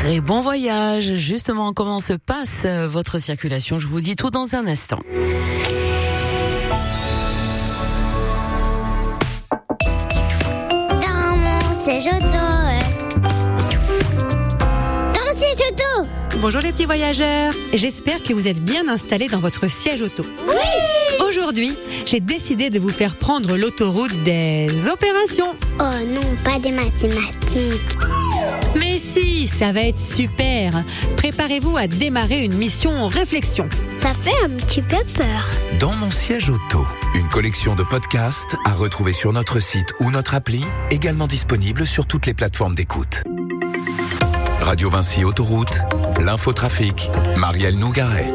très bon voyage. Justement, comment se passe votre circulation? Je vous dis tout dans un instant. Dans mon siège auto. Dans mon siège auto. Bonjour les petits voyageurs. J'espère que vous êtes bien installés dans votre siège auto. Oui. Aujourd'hui, j'ai décidé de vous faire prendre l'autoroute des opérations. Oh non, pas des mathématiques. Mais si, ça va être super. Préparez-vous à démarrer une mission réflexion. Ça fait un petit peu peur. Dans mon siège auto, une collection de podcasts à retrouver sur notre site ou notre appli, également disponible sur toutes les plateformes d'écoute. Radio Vinci Autoroute, l'infotrafic, Marielle Nougaret.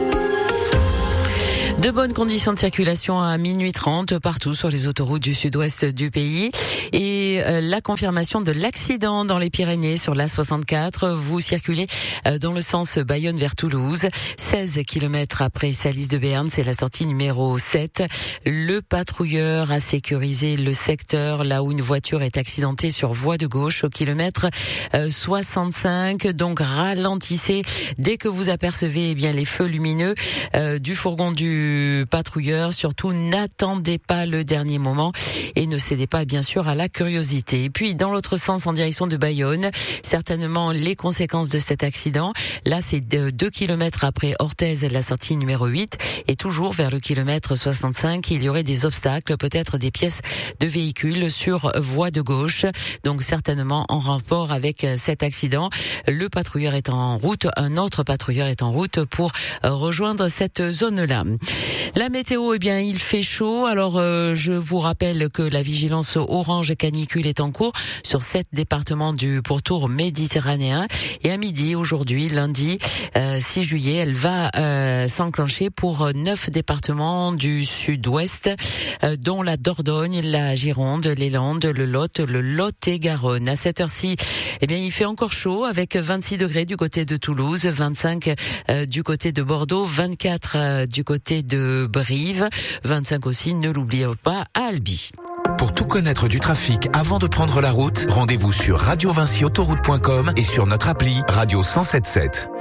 De bonnes conditions de circulation à minuit 30 partout sur les autoroutes du sud-ouest du pays. Et la confirmation de l'accident dans les Pyrénées sur l'A64. Vous circulez dans le sens Bayonne vers Toulouse. 16 km après Salis de Béarn, c'est la sortie numéro 7. Le patrouilleur a sécurisé le secteur là où une voiture est accidentée sur voie de gauche au kilomètre 65. Donc ralentissez dès que vous apercevez les feux lumineux du fourgon du patrouilleur. Surtout, n'attendez pas le dernier moment et ne cédez pas bien sûr à la curiosité. Et puis dans l'autre sens en direction de Bayonne, certainement les conséquences de cet accident. Là, c'est 2 km après Orthez, la sortie numéro 8, et toujours vers le kilomètre 65, il y aurait des obstacles, peut-être des pièces de véhicules sur voie de gauche. Donc certainement en rapport avec cet accident, le patrouilleur est en route, un autre patrouilleur est en route pour rejoindre cette zone-là. La météo, il fait chaud. Alors, je vous rappelle que la vigilance orange canicule est en cours sur 7 départements du pourtour méditerranéen. Et à midi, aujourd'hui, lundi 6 juillet, elle va s'enclencher pour 9 départements du sud-ouest, dont la Dordogne, la Gironde, les Landes, le Lot-et-Garonne. À cette heure-ci, il fait encore chaud avec 26 degrés du côté de Toulouse, 25 du côté de Bordeaux, 24 du côté de Brive, 25 aussi, ne l'oubliez pas, à Albi. Pour tout connaître du trafic avant de prendre la route, rendez-vous sur radiovinciautoroute.com et sur notre appli Radio 107.7.